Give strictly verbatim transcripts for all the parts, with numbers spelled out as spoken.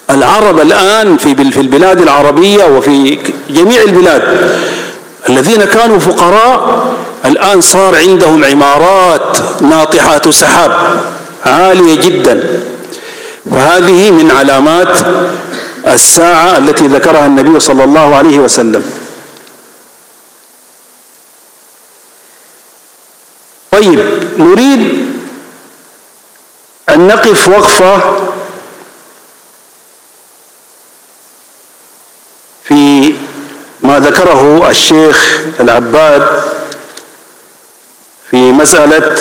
العرب الآن في في البلاد العربية وفي جميع البلاد الذين كانوا فقراء الآن صار عندهم عمارات ناطحات سحاب عالية جدا. فهذه من علامات الساعة التي ذكرها النبي صلى الله عليه وسلم. طيب، نريد أن نقف وقفة في ما ذكره الشيخ العباد في مسألة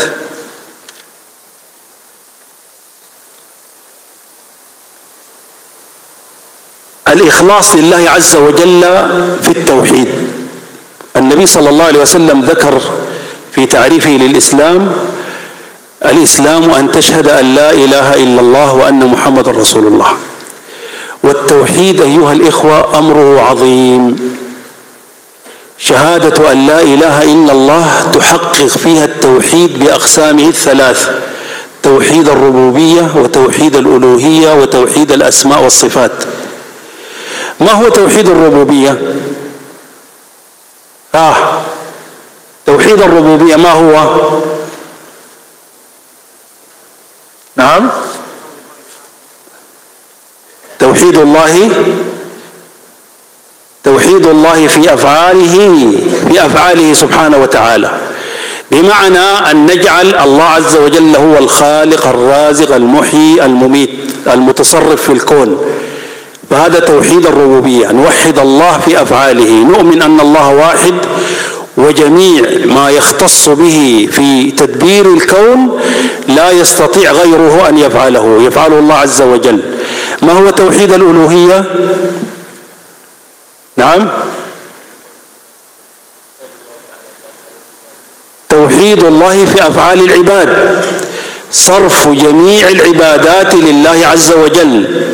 الإخلاص لله عز وجل في التوحيد. النبي صلى الله عليه وسلم ذكر في تعريفه للإسلام: الإسلام أن تشهد أن لا إله إلا الله وأن محمد رسول الله. والتوحيد أيها الإخوة أمره عظيم. شهادة أن لا إله إلا الله تحقق فيها التوحيد بأقسامه الثلاث: توحيد الربوبية وتوحيد الألوهية وتوحيد الأسماء والصفات. ما هو توحيد الربوبية؟ آه توحيد الربوبية ما هو؟ نعم، توحيد الله توحيد الله في أفعاله في أفعاله سبحانه وتعالى، بمعنى أن نجعل الله عز وجل هو الخالق الرازق المحيي المميت المتصرف في الكون. فهذا توحيد الربوبية، نوحد الله في أفعاله، نؤمن أن الله واحد وجميع ما يختص به في تدبير الكون لا يستطيع غيره أن يفعله، يفعله الله عز وجل. ما هو توحيد الألوهية؟ نعم، توحيد الله في أفعال العباد، صرف جميع العبادات لله عز وجل.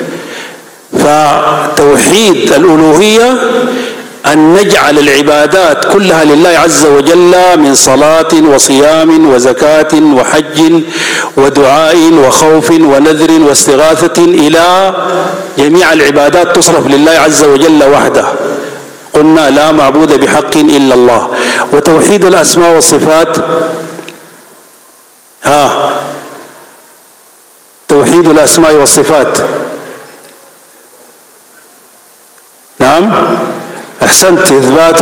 فتوحيد الألوهية أن نجعل العبادات كلها لله عز وجل من صلاة وصيام وزكاة وحج ودعاء وخوف ونذر واستغاثة إلى جميع العبادات تصرف لله عز وجل وحده. قلنا لا معبود بحق إلا الله. وتوحيد الأسماء والصفات، ها توحيد الأسماء والصفات. نعم، أحسنت، إثبات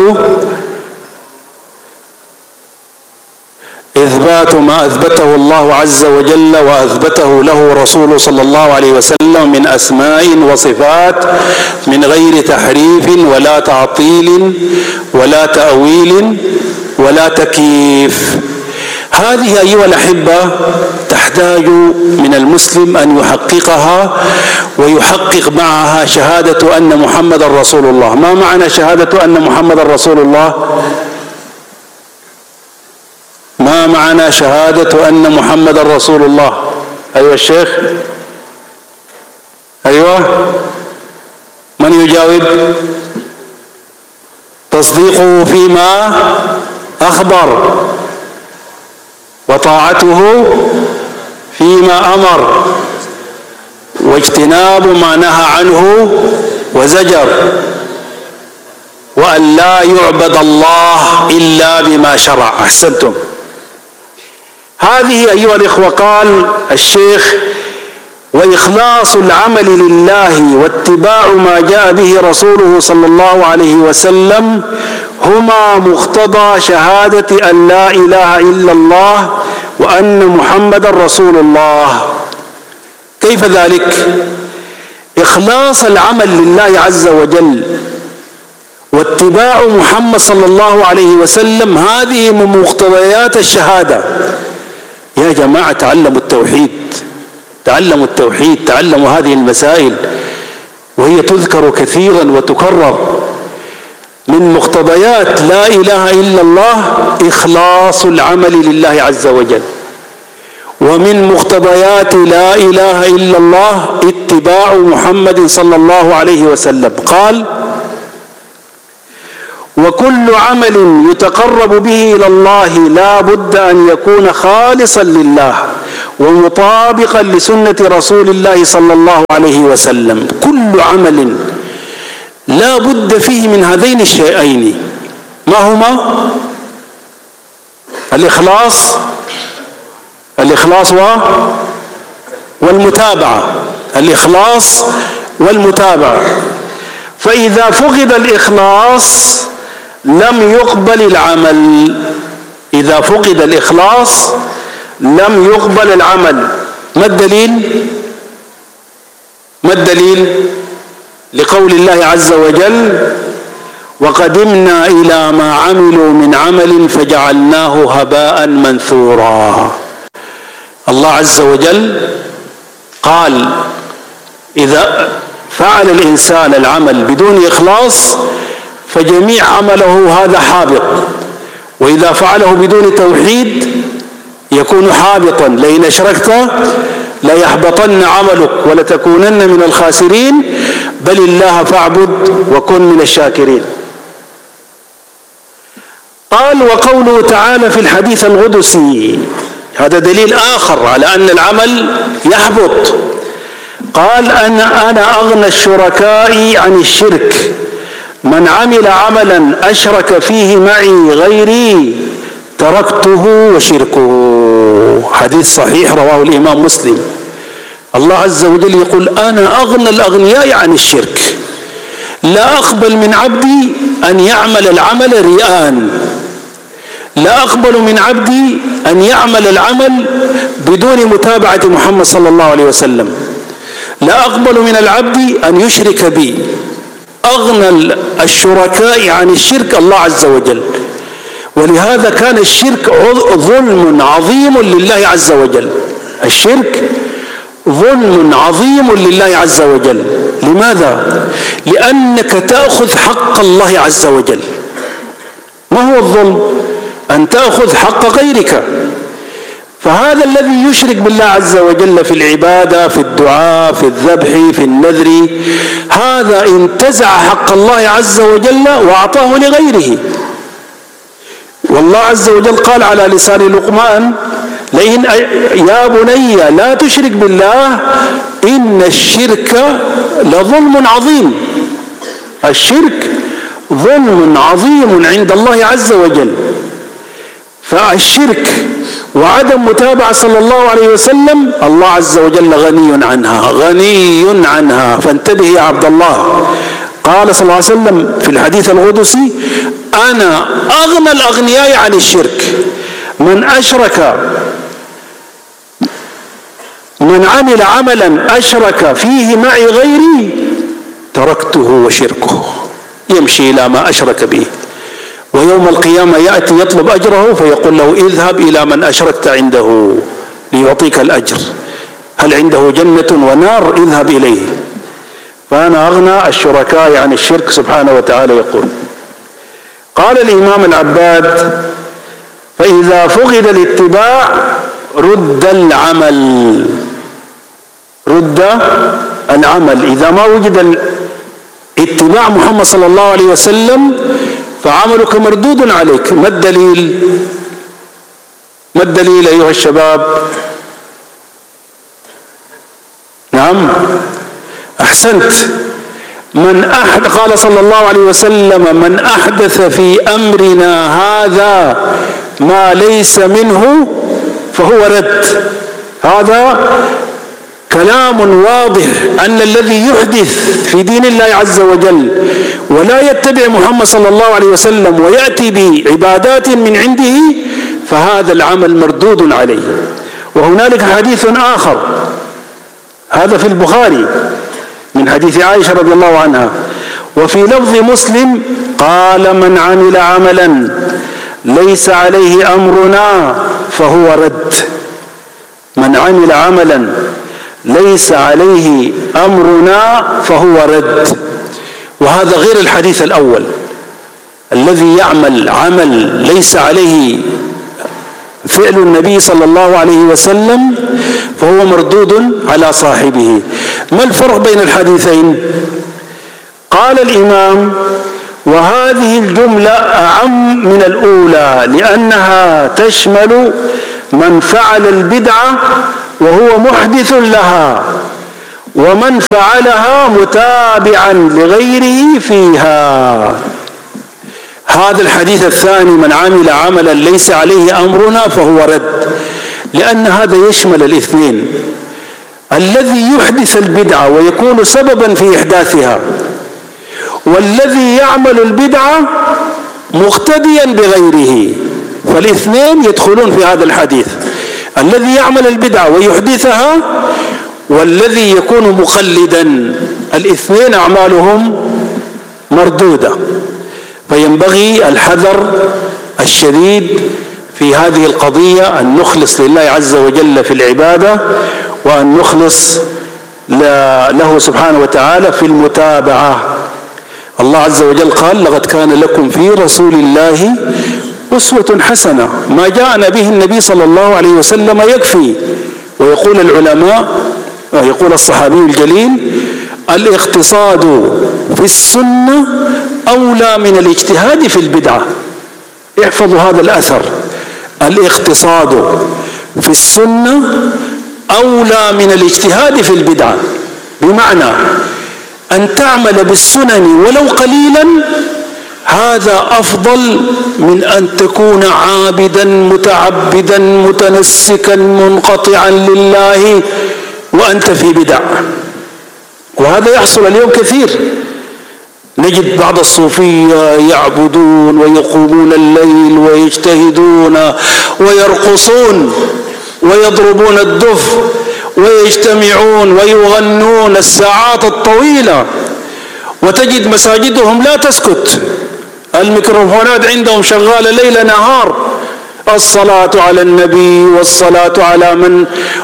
إثبات ما أثبته الله عز وجل وأثبته له رسوله صلى الله عليه وسلم من أسماء وصفات من غير تحريف ولا تعطيل ولا تأويل ولا تكييف. هذه أيها الأحبة تحتاج من المسلم أن يحققها ويحقق معها شهادة أن محمد رسول الله. ما معنى شهادة أن محمد رسول الله؟ ما معنى شهادة أن محمد رسول الله؟ أيها الشيخ، أيوة، من يجاوب؟ تصديقه فيما أخبر وطاعته فيما أمر واجتناب ما نهى عنه وزجر، وأن لا يعبد الله إلا بما شرع. أحسنتم. هذه أيها الإخوة قال الشيخ: وإخلاص العمل لله واتباع ما جاء به رسوله صلى الله عليه وسلم هما مقتضى شهادة أن لا إله إلا الله وأن محمد رسول الله. كيف ذلك؟ إخلاص العمل لله عز وجل واتباع محمد صلى الله عليه وسلم هذه من مقتضيات الشهادة. يا جماعة تعلموا التوحيد، تعلموا التوحيد، تعلموا هذه المسائل، وهي تذكر كثيرا وتكرر. من مقتضيات لا إله إلا الله إخلاص العمل لله عز وجل، ومن مقتضيات لا إله إلا الله اتباع محمد صلى الله عليه وسلم. قال: وكل عمل يتقرب به إلى الله لا بد أن يكون خالصا لله ومطابقا لسنة رسول الله صلى الله عليه وسلم. كل عمل لا بد فيه من هذين الشيئين. ما هما؟ الإخلاص الإخلاص والمتابعة الإخلاص والمتابعة. فإذا فقد الإخلاص لم يقبل العمل. إذا فقد الإخلاص لم يقبل العمل. ما الدليل؟ ما الدليل؟ لقول الله عز وجل: وقدمنا إلى ما عملوا من عمل فجعلناه هباء منثورا. الله عز وجل قال: إذا فعل الإنسان العمل بدون إخلاص فجميع عمله هذا حابط، وإذا فعله بدون توحيد يكون حابطا. لئن أشركت ليحبطن عملك ولتكونن من الخاسرين بل الله فاعبد وكن من الشاكرين. قال: وقوله تعالى في الحديث القدسي، هذا دليل آخر على أن العمل يحبط. قال: أنا أنا أغنى الشركاء عن الشرك، من عمل عملا أشرك فيه معي غيري تركته وشركه. حديث صحيح رواه الإمام مسلم. الله عز وجل يقول: أنا أغنى الأغنياء عن الشرك، لا أقبل من عبدي أن يعمل العمل رياء، لا أقبل من عبدي أن يعمل العمل بدون متابعة محمد صلى الله عليه وسلم، لا أقبل من العبد أن يشرك بي. أغنى الشركاء عن الشرك الله عز وجل. ولهذا كان الشرك ظلم عظيم لله عز وجل. الشرك ظلم عظيم لله عز وجل. لماذا؟ لأنك تأخذ حق الله عز وجل. ما هو الظلم؟ أن تأخذ حق غيرك. فهذا الذي يشرك بالله عز وجل في العبادة، في الدعاء، في الذبح، في النذر، هذا انتزع حق الله عز وجل وأعطاه لغيره. والله عز وجل قال على لسان لقمان: لئن يا بني لا تشرك بالله إن الشرك لظلم عظيم. الشرك ظلم عظيم عند الله عز وجل. فالشرك وعدم متابعة صلى الله عليه وسلم الله عز وجل غني عنها، غني عنها. فانتبه يا عبد الله. قال صلى الله عليه وسلم في الحديث القدسي: أنا أغنى الأغنياء عن الشرك، من أشرك من عمل عملا أشرك فيه معي غيري تركته وشركه. يمشي إلى ما أشرك به، ويوم القيامة يأتي يطلب أجره فيقول له: اذهب إلى من أشركت عنده ليعطيك الأجر، هل عنده جنة ونار؟ اذهب إليه. فأنا أغنى الشركاء عن الشرك سبحانه وتعالى. يقول: قال الإمام العباد: فإذا فقد الاتباع رد العمل. رد العمل. إذا ما وجد اتباع محمد صلى الله عليه وسلم فعملك مردود عليك. ما الدليل؟ ما الدليل أيها الشباب؟ نعم، أحسنت. من أحد قال صلى الله عليه وسلم: من أحدث في أمرنا هذا ما ليس منه فهو رد. هذا كلام واضح أن الذي يحدث في دين الله عز وجل ولا يتبع محمد صلى الله عليه وسلم ويأتي بعبادات من عنده فهذا العمل مردود عليه. وهنالك حديث آخر، هذا في البخاري من حديث عائشة رضي الله عنها، وفي لفظ مسلم: قال: من عمل عملا ليس عليه أمرنا فهو رد. من عمل عملا ليس عليه أمرنا فهو رد. وهذا غير الحديث الأول، الذي يعمل عمل ليس عليه فعل النبي صلى الله عليه وسلم فهو مردود على صاحبه. ما الفرق بين الحديثين؟ قال الإمام: وهذه الجملة أعم من الأولى لأنها تشمل من فعل البدعة وهو محدث لها، ومن فعلها متابعا لغيره فيها. هذا الحديث الثاني: من عمل عملا ليس عليه أمرنا فهو رد، لأن هذا يشمل الاثنين: الذي يحدث البدعة ويكون سببا في إحداثها، والذي يعمل البدعة مقتديا بغيره. فالاثنين يدخلون في هذا الحديث: الذي يعمل البدعة ويحدثها، والذي يكون مقلدا. الاثنين أعمالهم مردودة. فينبغي الحذر الشديد في هذه القضية، أن نخلص لله عز وجل في العبادة، وأن نخلص له سبحانه وتعالى في المتابعة. الله عز وجل قال: لقد كان لكم في رسول الله أسوة حسنة. ما جاءنا به النبي صلى الله عليه وسلم يكفي. ويقول العلماء، يقول الصحابي الجليل: الاقتصاد في السنة أولى من الاجتهاد في البدعة. احفظوا هذا الأثر: الاقتصاد في السنة أولى من الاجتهاد في البدعة. بمعنى أن تعمل بالسنن ولو قليلا، هذا أفضل من أن تكون عابدا متعبدا متنسكا منقطعا لله وأنت في بدع. وهذا يحصل اليوم كثير. نجد بعض الصوفية يعبدون ويقومون الليل ويجتهدون ويرقصون ويضربون الدف ويجتمعون ويغنون الساعات الطويلة، وتجد مساجدهم لا تسكت، الميكروفونات عندهم شغالة ليل نهار، الصلاة على النبي والصلاة على من،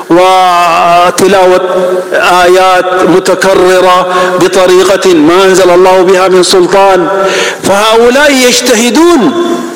وتلاوة آيات متكررة بطريقة ما أنزل الله بها من سلطان. فهؤلاء يجتهدون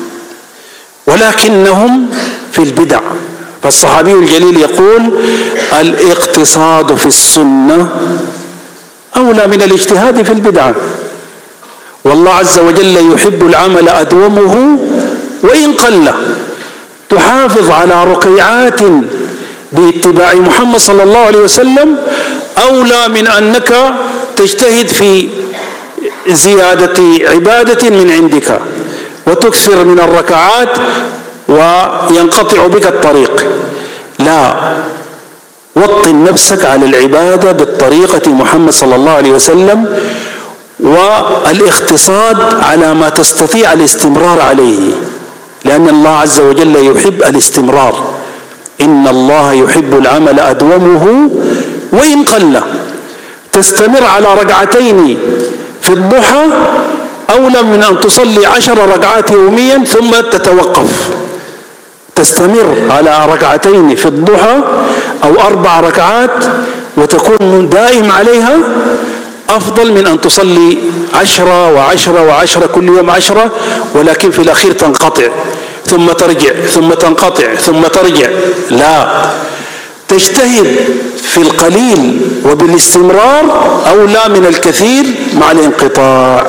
ولكنهم في البدع. فالصحابي الجليل يقول: الاقتصاد في السنة أولى من الاجتهاد في البدعة. والله عز وجل يحب العمل أدومه وإن قل. تحافظ على ركيعات باتباع محمد صلى الله عليه وسلم أولى من أنك تجتهد في زيادة عبادة من عندك وتكثر من الركعات وينقطع بك الطريق. لا، وطن نفسك على العبادة بالطريقة محمد صلى الله عليه وسلم، والاقتصاد على ما تستطيع الاستمرار عليه، لأن الله عز وجل يحب الاستمرار. إن الله يحب العمل أدومه وإن قل. تستمر على ركعتين في الضحى أولى من أن تصلي عشر ركعات يوميا ثم تتوقف. تستمر على ركعتين في الضحى أو أربع ركعات وتكون دائم عليها، أفضل من أن تصلي عشرة وعشرة وعشرة كل يوم عشرة، ولكن في الأخير تنقطع ثم ترجع ثم تنقطع ثم ترجع. لا، تجتهد في القليل وبالاستمرار أولى من الكثير مع الانقطاع.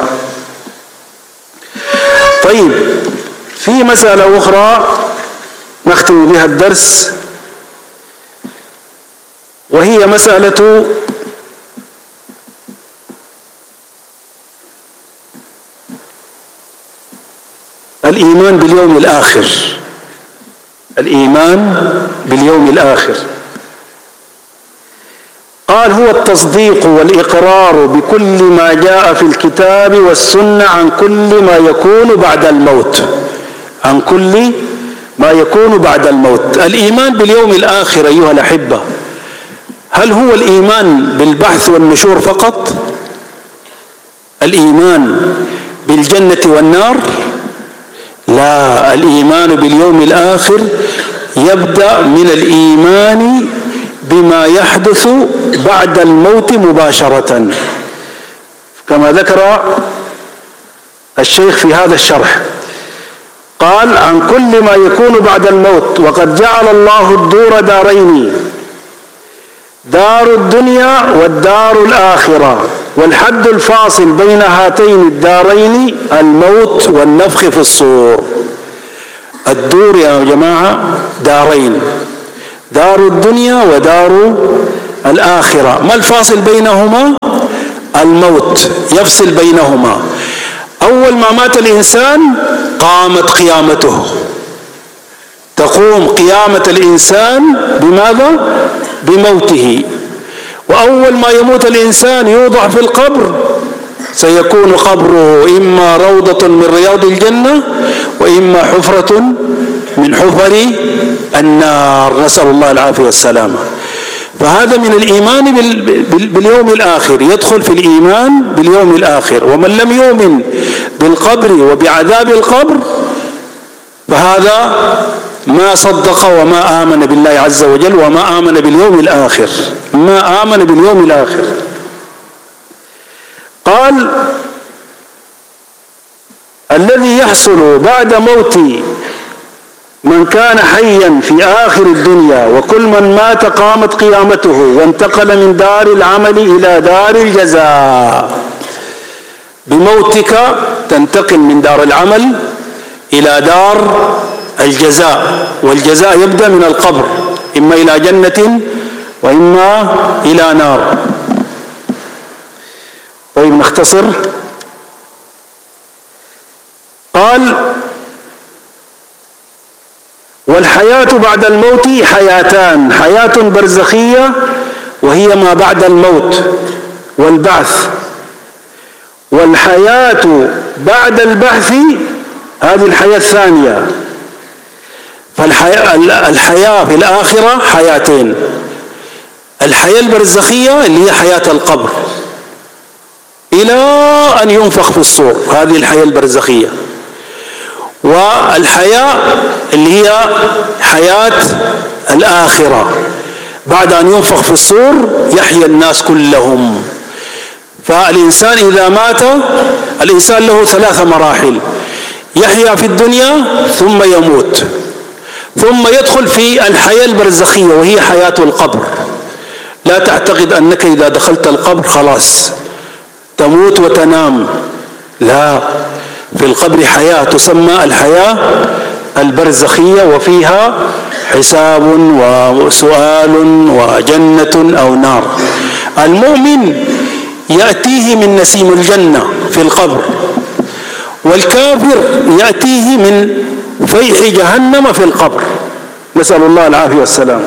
طيب، في مسألة أخرى نختم بها الدرس، وهي مسألة الإيمان باليوم الآخر. الإيمان باليوم الآخر قال: هو التصديق والإقرار بكل ما جاء في الكتاب والسنة عن كل ما يكون بعد الموت. عن كل ما يكون بعد الموت. الإيمان باليوم الآخر أيها الأحبة، هل هو الإيمان بالبعث والنشور فقط؟ الإيمان بالجنة والنار؟ لا، الإيمان باليوم الآخر يبدأ من الإيمان بما يحدث بعد الموت مباشرة، كما ذكر الشيخ في هذا الشرح. قال: عن كل ما يكون بعد الموت. وقد جعل الله الدور دارين: دار الدنيا والدار الآخرة، والحد الفاصل بين هاتين الدارين الموت والنفخ في الصور. الدور يا جماعة دارين: دار الدنيا ودار الآخرة. ما الفاصل بينهما؟ الموت يفصل بينهما. أول ما مات الإنسان قامت قيامته، تقوم قيامة الإنسان بماذا؟ بموته. وأول ما يموت الإنسان يوضع في القبر، سيكون قبره إما روضة من رياض الجنة وإما حفرة من حفر النار، نسأل الله العافية والسلامة. فهذا من الإيمان باليوم الآخر، يدخل في الإيمان باليوم الآخر. ومن لم يؤمن بالقبر وبعذاب القبر فهذا ما صدق وما آمن بالله عز وجل وما آمن باليوم الآخر، ما آمن باليوم الآخر. قال: الذي يحصل بعد موت من كان حيا في آخر الدنيا، وكل من مات قامت قيامته وانتقل من دار العمل إلى دار الجزاء. بموتك تنتقل من دار العمل إلى دار الجزاء، والجزاء يبدأ من القبر، إما إلى جنة وإما إلى نار. طيب نختصر. قال: والحياة بعد الموت حياتان: حياة برزخية وهي ما بعد الموت والبعث، والحياة بعد البعث هذه الحياة الثانية. فالحياة في الآخرة حياتين: الحياة البرزخية اللي هي حياة القبر إلى أن ينفخ في الصور، هذه الحياة البرزخية. والحياة اللي هي حياة الآخرة بعد أن ينفخ في الصور يحيى الناس كلهم. فالإنسان إذا مات، الإنسان له ثلاث مراحل: يحيا في الدنيا ثم يموت، ثم يدخل في الحياة البرزخية وهي حياة القبر. لا تعتقد أنك إذا دخلت القبر خلاص تموت وتنام، لا، في القبر حياة تسمى الحياة البرزخية، وفيها حساب وسؤال وجنة أو نار. المؤمن يأتيه من نسيم الجنة في القبر، والكافر يأتيه من فيح جهنم في القبر، نسأل الله العافية والسلام.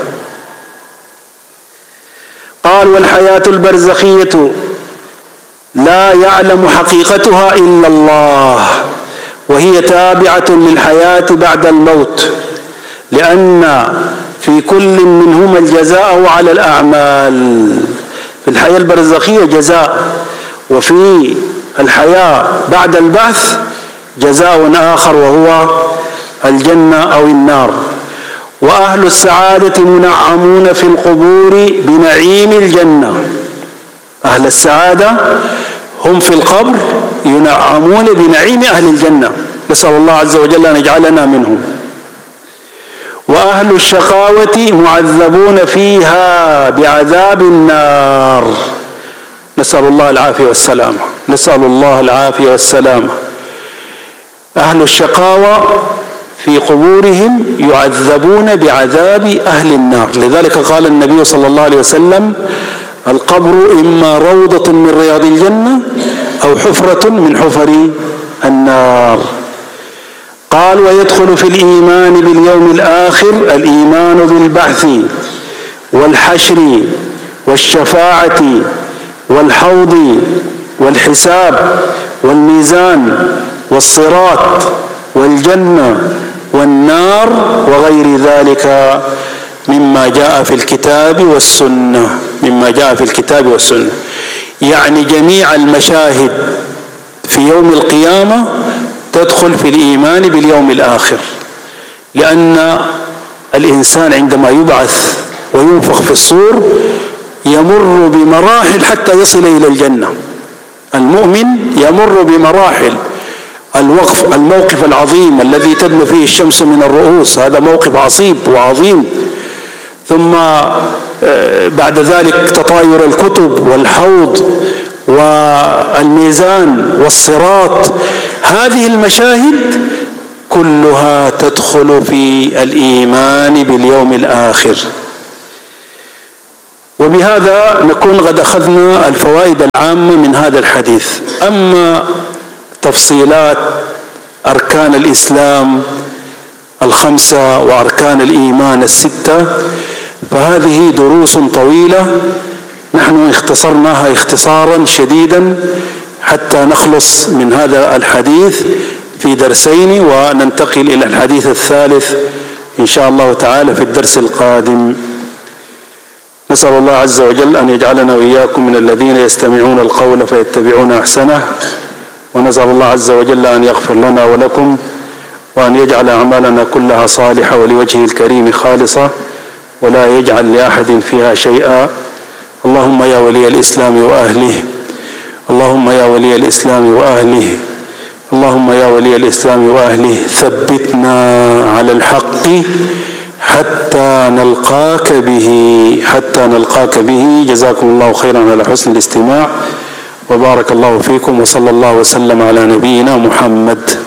قال: والحياة البرزخية لا يعلم حقيقتها إلا الله، وهي تابعة للحياة بعد الموت، لأن في كل منهما الجزاء على الأعمال. في الحياة البرزخية جزاء، وفي الحياة بعد البعث جزاء آخر وهو الجنة أو النار. وأهل السعادة منعمون في القبور بنعيم الجنة. أهل السعادة هم في القبر ينعمون بنعيم أهل الجنة، نسأل الله عز وجل أن يجعلنا منهم. وأهل الشقاوة معذبون فيها بعذاب النار، نسأل الله العافية والسلامة، نسأل الله العافية والسلامة. أهل الشقاوة في قبورهم يعذبون بعذاب أهل النار. لذلك قال النبي صلى الله عليه وسلم: القبر إما روضة من رياض الجنة أو حفرة من حفر النار. قال: ويدخل في الإيمان باليوم الآخر الإيمان بالبعث والحشر والشفاعة والحوض والحساب والميزان والصراط والجنة والنار وغير ذلك مما جاء في الكتاب والسنة، مما جاء في الكتاب والسنة. يعني جميع المشاهد في يوم القيامة تدخل في الإيمان باليوم الآخر، لأن الإنسان عندما يبعث وينفخ في الصور يمر بمراحل حتى يصل إلى الجنة. المؤمن يمر بمراحل. الوقف الموقف العظيم الذي تدنو فيه الشمس من الرؤوس، هذا موقف عصيب وعظيم. ثم بعد ذلك تطاير الكتب والحوض والميزان والصراط. هذه المشاهد كلها تدخل في الإيمان باليوم الآخر، وبهذا نكون قد أخذنا الفوائد العامة من هذا الحديث. أما تفصيلات أركان الإسلام الخمسة وأركان الإيمان الستة فهذه دروس طويلة نحن اختصرناها اختصارا شديدا حتى نخلص من هذا الحديث في درسين، وننتقل إلى الحديث الثالث إن شاء الله تعالى في الدرس القادم. نسأل الله عز وجل أن يجعلنا وإياكم من الذين يستمعون القول فيتبعون أحسنه، ونسأل الله عز وجل أن يغفر لنا ولكم، وأن يجعل أعمالنا كلها صالحة ولوجهه الكريم خالصة، ولا يجعل لأحد فيها شيئا. اللهم يا ولي الإسلام وأهله، اللهم يا ولي الإسلام وأهله، اللهم يا ولي الإسلام وأهله، ثبتنا على الحق حتى نلقاك به حتى نلقاك به. جزاكم الله خيرا على حسن الاستماع، وبارك الله فيكم، وصلى الله وسلم على نبينا محمد.